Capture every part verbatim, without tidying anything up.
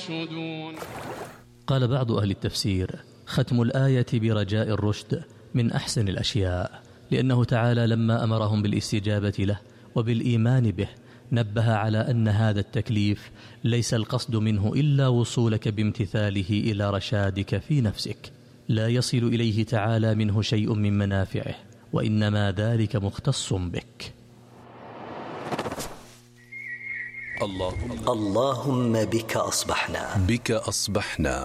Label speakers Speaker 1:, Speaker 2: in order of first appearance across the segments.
Speaker 1: قال بعض أهل التفسير: ختم الآية برجاء الرشد من أحسن الأشياء، لأنه تعالى لما أمرهم بالاستجابة له وبالإيمان به نبه على أن هذا التكليف ليس القصد منه إلا وصولك بامتثاله إلى رشادك في نفسك، لا يصل إليه تعالى منه شيء من منافعه، وإنما ذلك مختص بك.
Speaker 2: اللهم, اللهم بك أصبحنا
Speaker 3: بك أصبحنا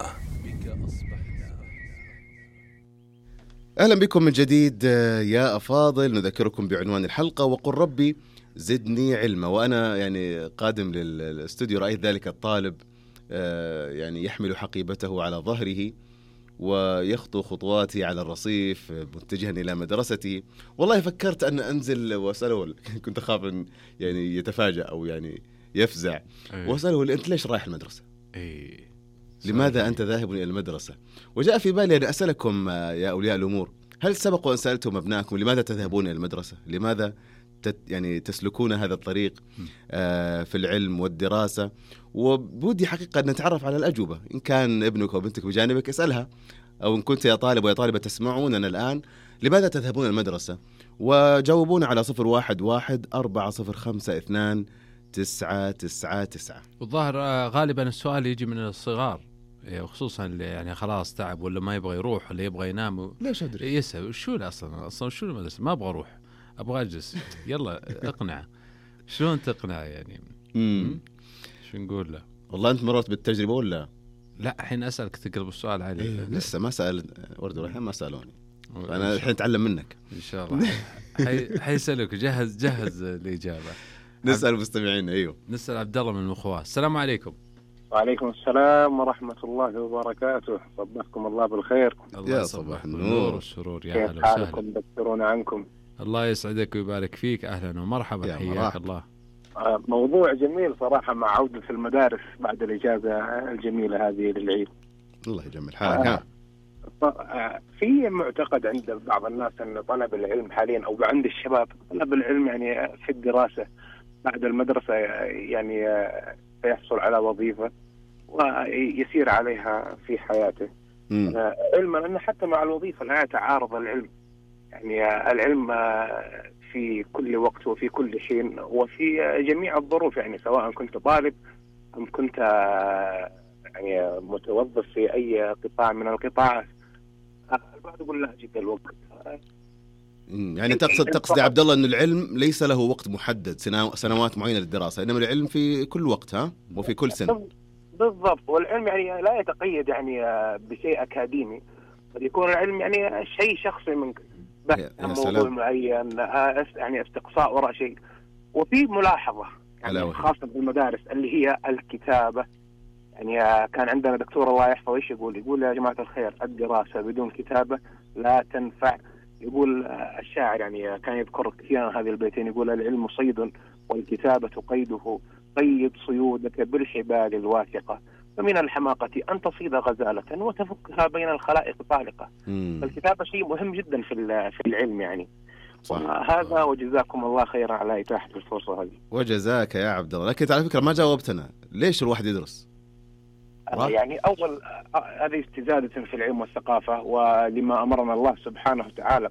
Speaker 4: أهلا بكم من جديد يا أفاضل. نذكركم بعنوان الحلقة: وقل ربي زدني علما. وأنا يعني قادم للاستوديو رأيت ذلك الطالب يعني يحمل حقيبته على ظهره ويخطو خطواتي على الرصيف متجها إلى مدرسته. والله فكرت أن أنزل وأسأله، كنت أخاف أن يعني يتفاجأ أو يعني يفزع، أيه. وأسأله: أنت ليش رايح المدرسة؟
Speaker 3: أيه.
Speaker 4: لماذا أنت ذاهب إلى المدرسة؟ وجاء في بالي أن أسألكم يا أولياء الأمور: هل سبق وأن سألتم أبنائكم لماذا تذهبون إلى المدرسة؟ لماذا تت يعني تسلكون هذا الطريق آه في العلم والدراسة؟ وبودي حقيقة أن نتعرف على الأجوبة. إن كان ابنك أو بنتك بجانبك اسألها، أو إن كنت يا طالب ويا طالبة تسمعوننا الآن لماذا تذهبون إلى المدرسة؟ وجاوبونا على صفر واحد واحد أربعة صفر خمسة اثنان تسعة تسعة تسعة.
Speaker 5: والظاهر غالبا السؤال يجي من الصغار، وخصوصا اللي يعني خلاص تعب ولا ما يبغى يروح ولا يبغى ينام.
Speaker 4: ليش أدري
Speaker 5: يسأل شو أصلا أصلا شو المدرسة؟ ما أبغى أروح، أبغى أجلس. يلا اقنع. شلون تقنع يعني؟
Speaker 4: امم
Speaker 5: شو نقول له؟
Speaker 4: والله أنت مررت بالتجربة ولا
Speaker 5: لا؟ الحين أسألك تقلب السؤال علي.
Speaker 4: إيه لسه ما سأل ورد الحين ما سألوني، أنا الحين أتعلم منك
Speaker 5: إن شاء الله. حي حيسألك. جهز جهز الإجابة.
Speaker 4: نسأل المستمعين. أيوه
Speaker 5: نسأل عبد الله من المخواة. السلام عليكم.
Speaker 6: وعليكم السلام ورحمة الله وبركاته. صبحكم الله بالخير.
Speaker 5: الله صباح النور والسرور. يا هلا
Speaker 6: وسهلا. كيف حالكم؟ دكتورونا عنكم.
Speaker 5: الله يسعدك ويبارك فيك. أهلا ومرحبا. حياك الله.
Speaker 6: موضوع جميل صراحة مع عودة المدارس بعد الإجازة الجميلة هذه للعيد.
Speaker 4: الله يجمل حالك.
Speaker 6: آه في معتقد عند بعض الناس أن طلب العلم حاليا أو عند الشباب طلب العلم يعني في الدراسة بعد المدرسة يعني سيحصل على وظيفة ويسير عليها في حياته. آه علما أن حتى مع الوظيفة لا يتعارض العلم، يعني آه العلم آه في كل وقت وفي كل حين وفي آه جميع الظروف، يعني سواء كنت طالب أم كنت آه يعني متوظف في أي قطاع من القطاعات. البعض يقول لا جد الوقت.
Speaker 4: يعني تقصد تقصد يا عبد الله أن العلم ليس له وقت محدد سنوات معينة للدراسة، إنما العلم في كل وقت ها وفي كل سنة.
Speaker 6: بالضبط. والعلم يعني لا يتقيد يعني بشيء أكاديمي، قد يكون العلم يعني شيء شخصي منك، بحث عن موضوع معين، يعني استقصاء وراء شيء. وفي ملاحظة يعني خاصة في المدارس اللي هي الكتابة. يعني كان عندنا دكتور الله يحفظه ايش يقول؟ يقول يا جماعة الخير الدراسة بدون كتابة لا تنفع. يقول الشاعر يعني كان يذكر كثيرا هذه البيتين، يقول العلم صيد والكتابة قيده، قيد صيودك بالحبال الواثقة، فمن الحماقة أن تصيد غزالة وتفكها بين الخلائق طالقة. فالكتابة شيء مهم جدا في في العلم يعني. هذا وجزاكم الله خيرا على إتاحة الفرصة هذه.
Speaker 4: وجزاك يا عبد الله. لكن على فكرة ما جاوبتنا، ليش الواحد يدرس؟
Speaker 6: يعني أول هذه استزادة في العلم والثقافة ولما أمرنا الله سبحانه وتعالى،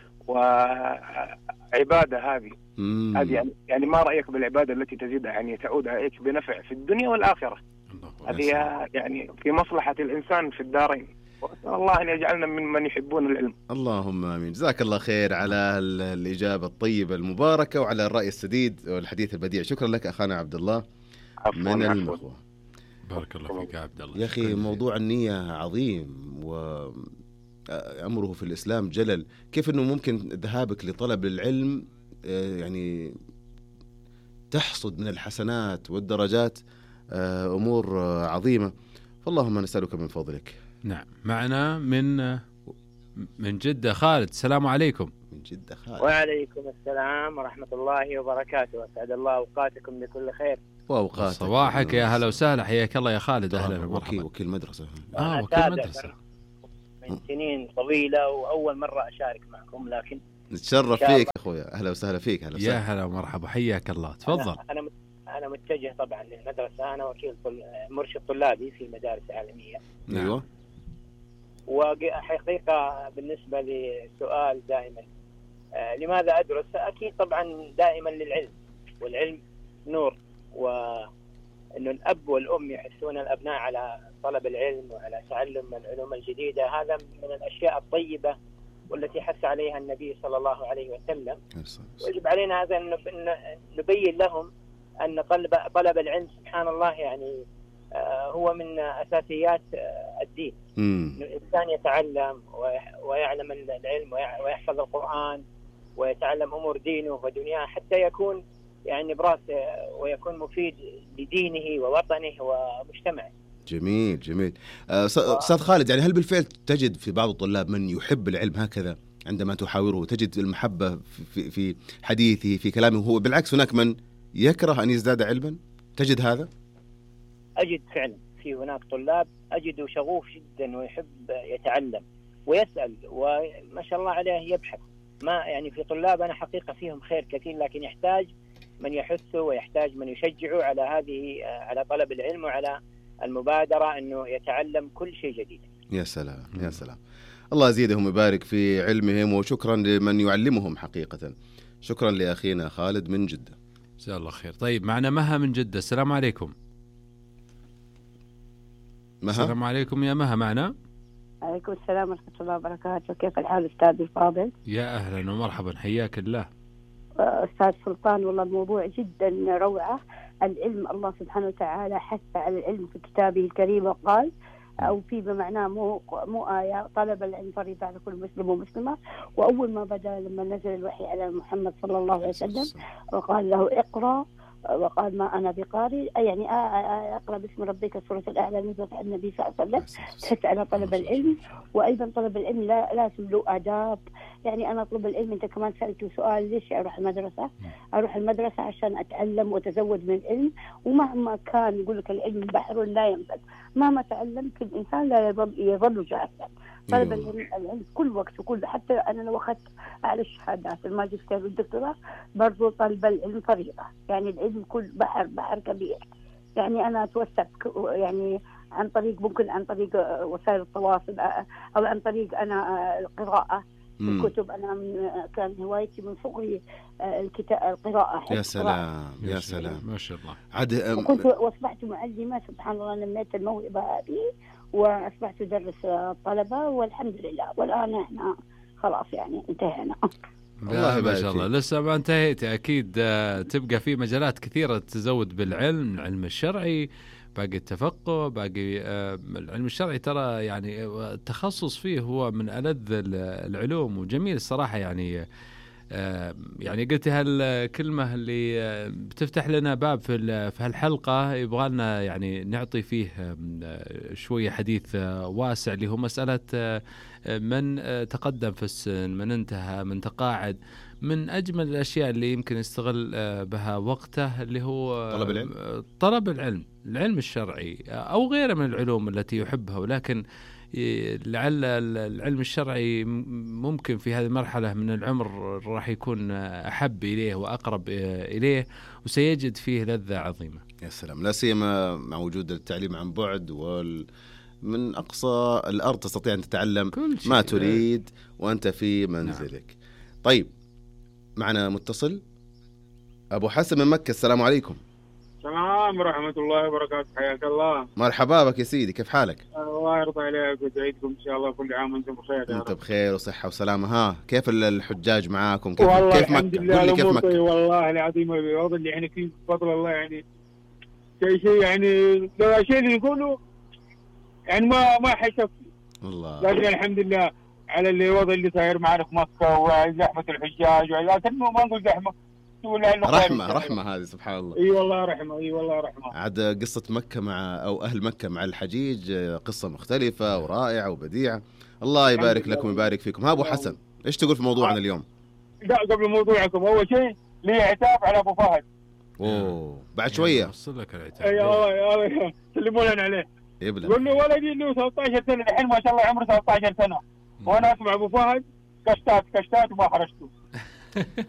Speaker 6: وعبادة هذه هذه يعني, يعني ما رأيك بالعبادة التي تزيد يعني تعود عليك بنفع في الدنيا والآخرة؟ هذه يعني في مصلحة الإنسان في الدارين، وأسأل الله أن يجعلنا من من يحبون العلم.
Speaker 4: اللهم آمين. جزاك الله خير على الإجابة الطيبة المباركة وعلى الرأي السديد والحديث البديع. شكرا لك أخانا عبد الله من المخوة.
Speaker 5: بارك الله فيك يا عبد الله.
Speaker 4: يا أخي موضوع النية عظيم وأمره في الإسلام جلل. كيف أنه ممكن ذهابك لطلب العلم يعني تحصد من الحسنات والدرجات أمور عظيمة، فاللهم نسألك من فضلك.
Speaker 5: نعم. معنا من من جدة خالد. السلام عليكم.
Speaker 4: من جدة خالد.
Speaker 7: وعليكم السلام ورحمة الله وبركاته. أسعد الله أوقاتكم بكل خير.
Speaker 4: وأوقاتك
Speaker 5: صباحك يا هلا وسهلا. حياك الله يا خالد. أهلا
Speaker 4: ومرحبا. وكيل مدرسة.
Speaker 5: آه وكيل مدرسة
Speaker 7: من سنين طويلة وأول مرة أشارك معكم، لكن
Speaker 4: نتشرف فيك أخويا. أهلا وسهلا فيك.
Speaker 5: هلا وسهلا. يا هلا ومرحبا. حياك الله. تفضل.
Speaker 7: أنا أنا متجه طبعا للمدرسة، أنا وكيل طل... مرشد طلابي في المدارس العالمية.
Speaker 4: أيوة.
Speaker 7: وحقيقة بالنسبة لسؤال دائما آه لماذا أدرس؟ أكيد طبعا دائما للعلم، والعلم نور، وأنه الأب والأم يحثون الأبناء على طلب العلم وعلى تعلم العلوم الجديدة، هذا من الأشياء الطيبة والتي حث عليها النبي صلى الله عليه وسلم. ويجب علينا هذا أن نبين لهم أن طلب طلب العلم سبحان الله يعني هو من أساسيات الدين. الإنسان يتعلم ويعلم العلم ويحفظ القرآن ويتعلم أمور دينه ودنياه حتى يكون يعني براسه ويكون مفيد لدينه ووطنه ومجتمعه.
Speaker 4: جميل جميل. أستاذ خالد، يعني هل بالفعل تجد في بعض الطلاب من يحب العلم هكذا عندما تحاوره؟ تجد المحبة في في حديثه في كلامه، هو بالعكس هناك من يكره أن يزداد علما؟ تجد هذا؟
Speaker 7: أجد فعلا في هناك طلاب أجده شغوف جدا ويحب يتعلم ويسأل وما شاء الله عليه يبحث. ما يعني في طلاب أنا حقيقة فيهم خير كثير، لكن يحتاج من يحثه ويحتاج من يشجعه على هذه على طلب العلم وعلى المبادرة أنه يتعلم كل شيء جديد.
Speaker 4: يا سلام يا سلام، الله يزيدهم ويبارك في علمهم، وشكرا لمن يعلمهم حقيقة. شكرا لأخينا خالد من جدة،
Speaker 5: جزاه الله خير. طيب معنا مها من جدة، السلام عليكم. مها. السلام عليكم يا مها، معنا.
Speaker 8: عليكم السلام ورحمة الله وبركاته، كيف الحال أستاذ الفاضل؟
Speaker 5: يا أهلا ومرحبا، حياك الله.
Speaker 8: أستاذ سلطان، والله الموضوع جدا روعة. العلم الله سبحانه وتعالى حث على العلم في كتابه الكريم وقال، أو في بمعناه مو مو آية، طلب العلم فريضة على كل مسلم ومسلمة. وأول ما بدأ لما نزل الوحي على محمد صلى الله عليه وسلم وقال له اقرأ، وقال ما أنا بقارئ، يعني أقرأ باسم ربك سورة الأعلى نزلت على النبي صلى الله عليه وسلم تحث على طلب العلم. وأيضا طلب العلم لا لازم له آداب. يعني أنا أطلب العلم، أنت كمان سألته سؤال ليش أروح المدرسة؟ أروح المدرسة عشان أتعلم وأتزود من العلم، ومهما كان يقول لك العلم بحر لا ينفد، مهما تعلمت الإنسان لا يظل يظل جاهلا. طلب العلم كل وقت وكل، حتى أنا لو أخذت على الشهادات الماجستير والدكتوراه برضو طلب العلم فريضة. يعني العلم كل بحر بحر كبير. يعني أنا أتوسع يعني عن طريق ممكن عن طريق وسائل التواصل أو عن طريق أنا القراءة الكتب. أنا من كان هوايتي من صغري الكتاب القراءة.
Speaker 4: يا سلام يا سلام
Speaker 5: ما شاء الله.
Speaker 4: عاد
Speaker 8: وكنت وأصبحت معلمة سبحان الله، نميت الموهبة هذه وأصبحت أدرس الطلبة والحمد لله. والآن إحنا خلاص يعني انتهينا.
Speaker 5: والله ما شاء الله لسه ما انتهيت، أكيد تبقى في مجالات كثيرة تزود بالعلم، العلم الشرعي، باقي التفقه، باقي العلم الشرعي. ترى يعني التخصص فيه هو من ألذ العلوم وجميل الصراحة. يعني يعني قلت هالكلمة اللي بتفتح لنا باب في في هالحلقة، يبغى لنا يعني نعطي فيه شوية حديث واسع، اللي هو مسألة من تقدم في السن، من انتهى، من تقاعد. من أجمل الأشياء اللي يمكن يستغل بها وقته اللي هو
Speaker 4: طلب العلم،
Speaker 5: طلب العلم، العلم الشرعي أو غيره من العلوم التي يحبها. ولكن لعل العلم الشرعي ممكن في هذه المرحلة من العمر راح يكون أحب إليه وأقرب إليه، وسيجد فيه لذة عظيمة.
Speaker 4: يا سلام، لا سيما مع وجود التعليم عن بعد، وال من أقصى الأرض تستطيع أن تتعلم ما تريد وأنت في منزلك. نعم. طيب معنا متصل أبو حسن من مكة، السلام عليكم.
Speaker 9: السلام ورحمة الله وبركاته، حياك الله.
Speaker 4: مرحبا بك يا سيدي، كيف حالك؟
Speaker 9: الله يرضى عليك ويسعدكم إن شاء الله، كل عام وأنتم بخير.
Speaker 4: أنت بخير وصحة وسلامة. ها كيف الحجاج معاكم؟ كيف
Speaker 9: والله
Speaker 4: كيف
Speaker 9: الحمد
Speaker 4: مكة؟
Speaker 9: لله
Speaker 4: قل لي كيف مكة؟
Speaker 9: والله العظيم الوضع اللي احنا فيه بفضل الله، يعني شيء شيء يعني لو شيء اللي يقولوا يعني ما ما حيشوف
Speaker 4: والله.
Speaker 9: لكن الحمد لله على الوضع اللي صاير معنا في مكة وزحمة الحجاج، ولكن ما نقول زحمة،
Speaker 4: رحمة رحمة هذه سبحان الله.
Speaker 9: اي والله رحمة، اي والله رحمة.
Speaker 4: عاد قصة مكة مع او اهل مكة مع الحجيج قصة مختلفة ورائعة وبديعة. الله يبارك لكم ويبارك فيكم. ها ابو حسن، ايش تقول في موضوعنا اليوم؟
Speaker 9: لا قبل موضوعكم، اول شيء لي عتاب على ابو فهد.
Speaker 4: اوه بعد شوية
Speaker 5: وصل لك العتاب.
Speaker 9: اي والله سلموا لنا عليه.
Speaker 4: يبلغ.
Speaker 9: يقول له ولدي له ثلاثة عشر سنة الحين ما شاء الله عمره ثلاثة عشر سنة، وانا اسمع ابو فهد كشتات كشتات وما حرشته.